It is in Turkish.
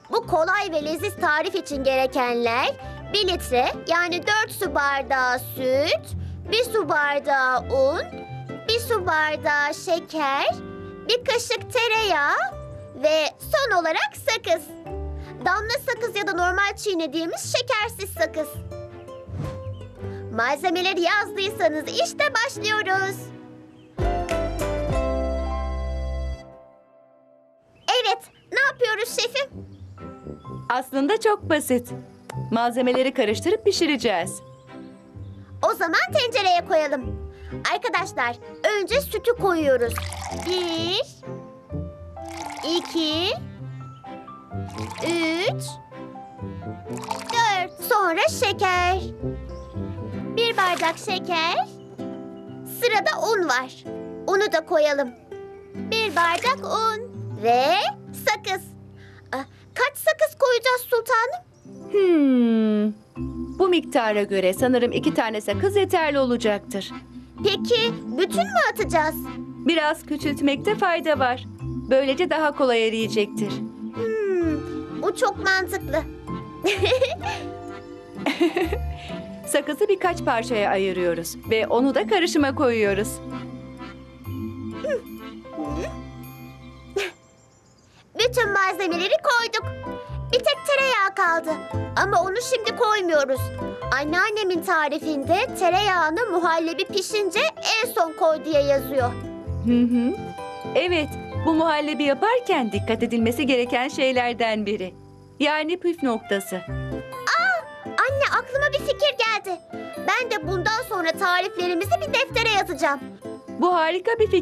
Bu kolay ve leziz tarif için gerekenler 1 litre yani 4 su bardağı süt, 1 su bardağı un, 1 su bardağı şeker, 1 kaşık tereyağı ve son olarak sakız. Damla sakız ya da normal çiğnediğimiz şekersiz sakız. Malzemeleri yazdıysanız işte başlıyoruz. Evet, ne yapıyoruz şefim? Aslında çok basit. Malzemeleri karıştırıp pişireceğiz. O zaman tencereye koyalım. Arkadaşlar, önce sütü koyuyoruz. 1, 2, 3, 4. Sonra şeker. 1 bardak şeker. Sırada un var. Unu da koyalım. 1 bardak un ve sakız. Kaç sakız koyacağız sultanım? Bu miktara göre sanırım 2 tane sakız yeterli olacaktır. Peki bütün mü atacağız? Biraz küçültmekte fayda var. Böylece daha kolay eriyecektir. Bu çok mantıklı. Sakızı birkaç parçaya ayırıyoruz ve onu da karışıma koyuyoruz. Bütün malzemeleri koyduk. Bir tek tereyağı kaldı. Ama onu şimdi koymuyoruz. Anneannemin tarifinde tereyağını muhallebi pişince en son koy diye yazıyor. Evet, bu muhallebi yaparken dikkat edilmesi gereken şeylerden biri. Yani püf noktası. Anne, aklıma bir fikir geldi. Ben de bundan sonra tariflerimizi bir deftere yazacağım. Bu harika bir fikir.